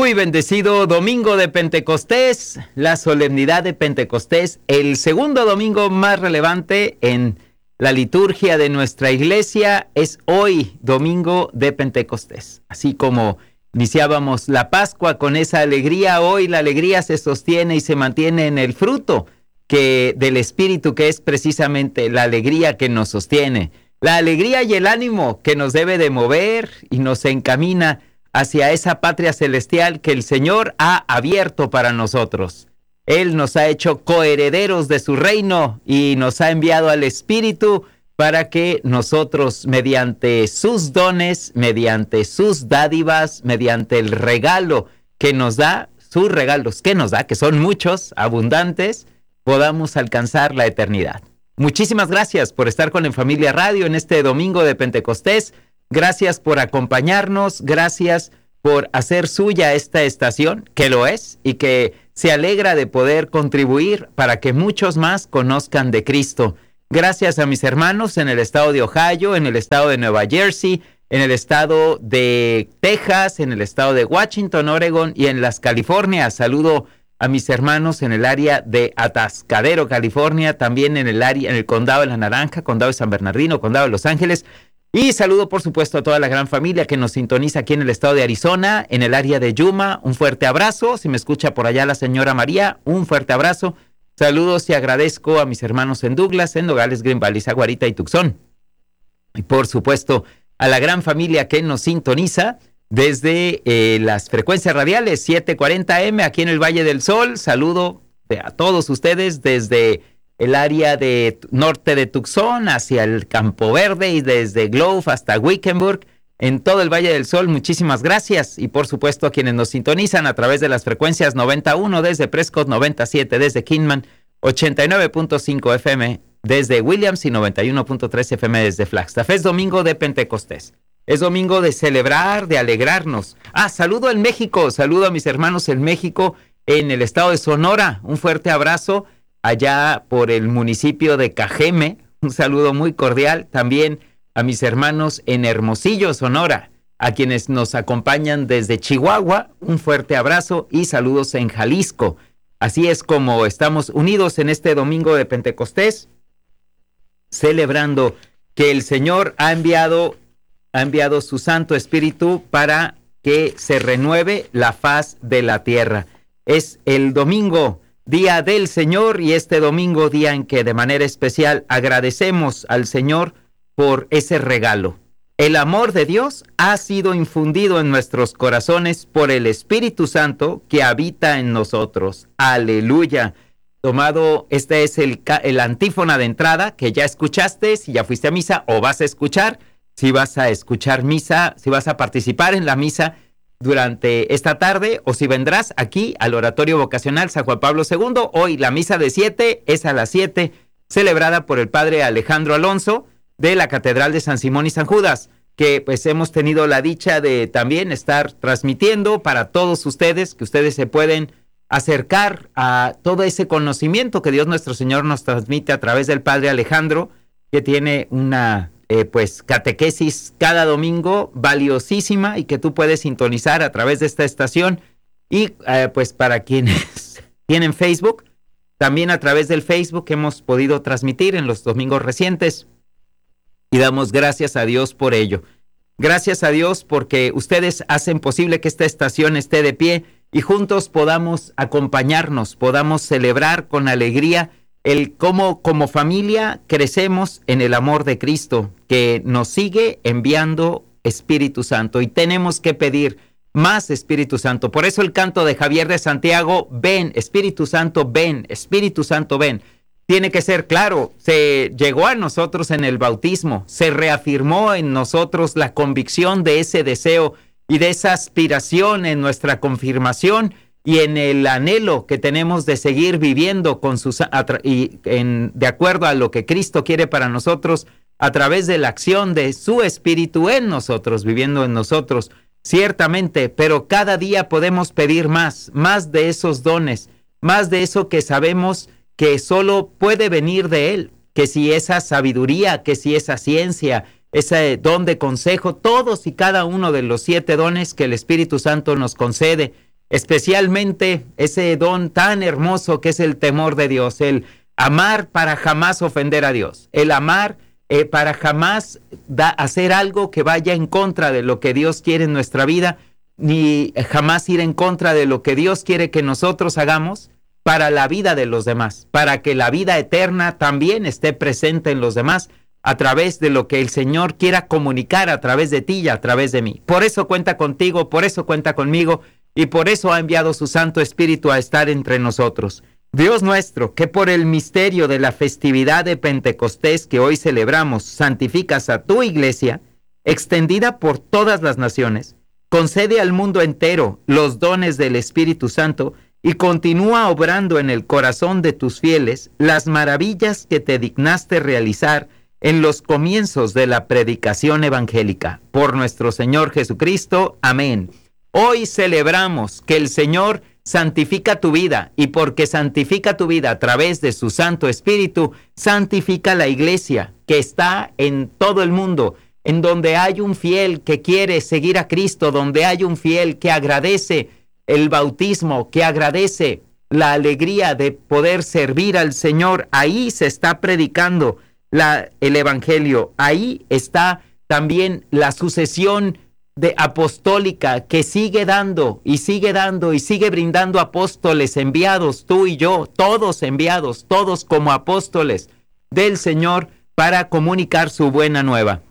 Muy bendecido domingo de Pentecostés, la solemnidad de Pentecostés, el segundo domingo más relevante en la liturgia de nuestra iglesia es hoy, domingo de Pentecostés. Así como iniciábamos la Pascua con esa alegría, hoy la alegría se sostiene y se mantiene en el fruto del Espíritu, que es precisamente la alegría que nos sostiene, la alegría y el ánimo que nos debe de mover y nos encamina hacia esa patria celestial que el Señor ha abierto para nosotros. Él nos ha hecho coherederos de su reino y nos ha enviado al Espíritu para que nosotros, mediante sus dones, mediante sus dádivas, mediante el regalo que nos da, sus regalos que nos da, que son muchos, abundantes, podamos alcanzar la eternidad. Muchísimas gracias por estar con En Familia Radio en este domingo de Pentecostés. Gracias por acompañarnos, gracias por hacer suya esta estación, que lo es, y que se alegra de poder contribuir para que muchos más conozcan de Cristo. Gracias a mis hermanos en el estado de Ohio, en el estado de Nueva Jersey, en el estado de Texas, en el estado de Washington, Oregon y en las Californias. Saludo a mis hermanos en el área de Atascadero, California, también en el condado de La Naranja, condado de San Bernardino, condado de Los Ángeles. Y saludo, por supuesto, a toda la gran familia que nos sintoniza aquí en el estado de Arizona, en el área de Yuma. Un fuerte abrazo. Si me escucha por allá la señora María, un fuerte abrazo. Saludos y agradezco a mis hermanos en Douglas, en Nogales, Green Valley, Zaguarita y Tucson. Y por supuesto, a la gran familia que nos sintoniza desde las frecuencias radiales 740M aquí en el Valle del Sol. Saludo a todos ustedes desde el área de norte de Tucson hacia el Campo Verde y desde Glove hasta Wickenburg, en todo el Valle del Sol. Muchísimas gracias. Y por supuesto a quienes nos sintonizan a través de las frecuencias 91 desde Prescott, 97 desde Kingman, 89.5 FM desde Williams y 91.3 FM desde Flagstaff. Es domingo de Pentecostés. Es domingo de celebrar, de alegrarnos. Saludo en México, saludo a mis hermanos en México, en el estado de Sonora. Un fuerte abrazo allá por el municipio de Cajeme, un saludo muy cordial. También a mis hermanos en Hermosillo, Sonora, a quienes nos acompañan desde Chihuahua, un fuerte abrazo y saludos en Jalisco. Así es como estamos unidos en este domingo de Pentecostés, celebrando que el Señor ha enviado su Santo Espíritu para que se renueve la faz de la tierra. Es el domingo, Día del Señor, y este domingo, día en que de manera especial agradecemos al Señor por ese regalo. El amor de Dios ha sido infundido en nuestros corazones por el Espíritu Santo que habita en nosotros. ¡Aleluya! Tomado, este es el antífona de entrada que ya escuchaste, si ya fuiste a misa o vas a escuchar, si vas a escuchar misa, si vas a participar en la misa durante esta tarde o si vendrás aquí al Oratorio Vocacional San Juan Pablo II. Hoy la misa de 7 es a las 7, celebrada por el padre Alejandro Alonso de la Catedral de San Simón y San Judas, que pues hemos tenido la dicha de también estar transmitiendo para todos ustedes, que ustedes se pueden acercar a todo ese conocimiento que Dios nuestro Señor nos transmite a través del padre Alejandro, que tiene una catequesis cada domingo valiosísima y que tú puedes sintonizar a través de esta estación. Y pues para quienes tienen Facebook, también a través del Facebook hemos podido transmitir en los domingos recientes y damos gracias a Dios por ello. Gracias a Dios porque ustedes hacen posible que esta estación esté de pie y juntos podamos acompañarnos, podamos celebrar con alegría el cómo como familia crecemos en el amor de Cristo, que nos sigue enviando Espíritu Santo, y tenemos que pedir más Espíritu Santo. Por eso el canto de Javier de Santiago, ven, Espíritu Santo, ven, Espíritu Santo, ven. Tiene que ser claro, se llegó a nosotros en el bautismo, se reafirmó en nosotros la convicción de ese deseo y de esa aspiración en nuestra confirmación, y en el anhelo que tenemos de seguir viviendo de acuerdo a lo que Cristo quiere para nosotros a través de la acción de su Espíritu en nosotros, viviendo en nosotros, ciertamente, pero cada día podemos pedir más de esos dones, más de eso que sabemos que solo puede venir de Él, que si esa sabiduría, que si esa ciencia, ese don de consejo, todos y cada uno de los 7 dones que el Espíritu Santo nos concede, especialmente ese don tan hermoso que es el temor de Dios, el amar para jamás ofender a Dios, el amar para jamás hacer algo que vaya en contra de lo que Dios quiere en nuestra vida, ni jamás ir en contra de lo que Dios quiere que nosotros hagamos para la vida de los demás, para que la vida eterna también esté presente en los demás a través de lo que el Señor quiera comunicar a través de ti y a través de mí. Por eso cuenta contigo, por eso cuenta conmigo y por eso ha enviado su Santo Espíritu a estar entre nosotros. Dios nuestro, que por el misterio de la festividad de Pentecostés que hoy celebramos, santificas a tu iglesia, extendida por todas las naciones, concede al mundo entero los dones del Espíritu Santo y continúa obrando en el corazón de tus fieles las maravillas que te dignaste realizar en los comienzos de la predicación evangélica. Por nuestro Señor Jesucristo. Amén. Hoy celebramos que el Señor santifica tu vida, y porque santifica tu vida a través de su Santo Espíritu, santifica la iglesia que está en todo el mundo, en donde hay un fiel que quiere seguir a Cristo, donde hay un fiel que agradece el bautismo, que agradece la alegría de poder servir al Señor. Ahí se está predicando el Evangelio, ahí está también la sucesión de apostólica que sigue dando y sigue brindando apóstoles enviados, tú y yo, todos enviados, todos como apóstoles del Señor para comunicar su buena nueva.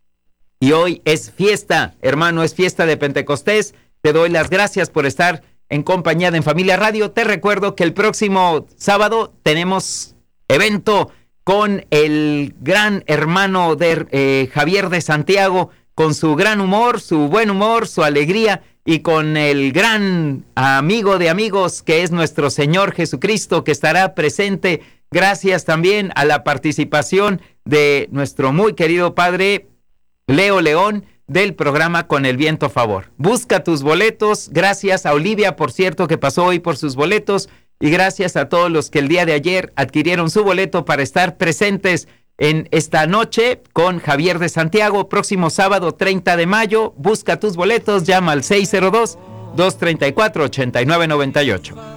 Y hoy es fiesta, hermano, es fiesta de Pentecostés. Te doy las gracias por estar en compañía de En Familia Radio. Te recuerdo que el próximo sábado tenemos evento con el gran hermano de Javier de Santiago, con su gran humor, su buen humor, su alegría, y con el gran amigo de amigos que es nuestro Señor Jesucristo, que estará presente. Gracias también a la participación de nuestro muy querido padre Leo León del programa Con el Viento a Favor. Busca tus boletos. Gracias a Olivia, por cierto, que pasó hoy por sus boletos, y gracias a todos los que el día de ayer adquirieron su boleto para estar presentes en esta noche con Javier de Santiago, próximo sábado 30 de mayo. Busca tus boletos, llama al 602-234-8998.